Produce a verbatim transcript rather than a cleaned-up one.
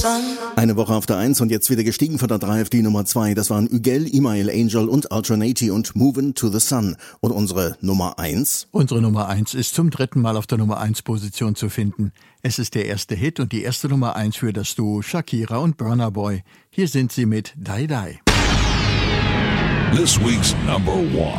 sun. Eine Woche auf der eins und jetzt wieder gestiegen von der drei auf die Nummer zwei. Das waren Ügel, Email Angel und Alternati und Movin' to the Sun. Und unsere Nummer eins? Unsere Nummer eins ist zum dritten Mal auf der Nummer eins Position zu finden. Es ist der erste Hit und die erste Nummer eins für das Duo Shakira und Burna Boy. Hier sind sie mit Die Die. This week's number one.